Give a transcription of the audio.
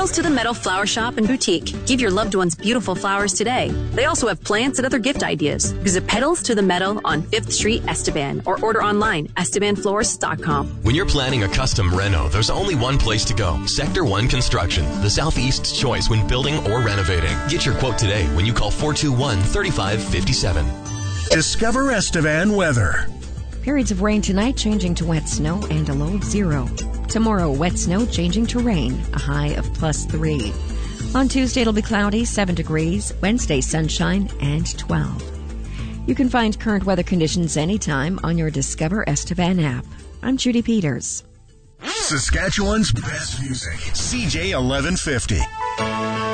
Petals to the Meadow Flower Shop and Boutique. Give your loved ones beautiful flowers today. They also have plants and other gift ideas. Visit Petals to the Meadow on 5th Street, Esteban, or order online, estebanflorist.com. When you're planning a custom reno, there's only one place to go. Sector 1 Construction, the Southeast's choice when building or renovating. Get your quote today when you call 421-3557. Discover Estevan weather. Periods of rain tonight changing to wet snow and a low of 0. Tomorrow, wet snow changing to rain, a high of +3. On Tuesday, it'll be cloudy, 7 degrees. Wednesday, sunshine, and 12. You can find current weather conditions anytime on your Discover Estevan app. I'm Judy Peters. Saskatchewan's best music, CJ 1150.